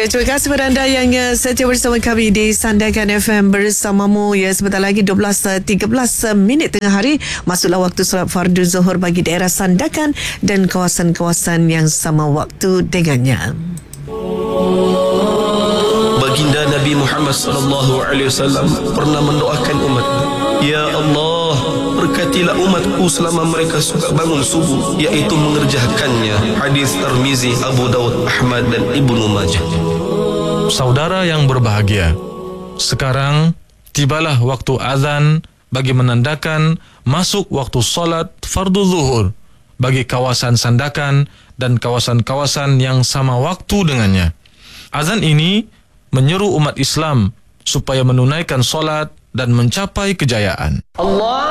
Ya, terima kasih kepada anda yang setia bersama kami di Sandakan FM bersamamu. Ya, sebentar lagi 12.13 minit tengah hari masuklah waktu solat fardu zuhur bagi daerah Sandakan dan kawasan-kawasan yang sama waktu dengannya. Baginda Nabi Muhammad SAW pernah mendoakan umat, Ya Allah, berkatilah umatku selama mereka suka bangun subuh, iaitu mengerjakannya. Hadis Tirmizi, Abu Daud, Ahmad dan Ibnu Majah. Saudara yang berbahagia, sekarang tibalah waktu azan bagi menandakan masuk waktu solat fardu zuhur bagi kawasan Sandakan dan kawasan-kawasan yang sama waktu dengannya. Azan ini menyeru umat Islam supaya menunaikan solat dan mencapai kejayaan. Allah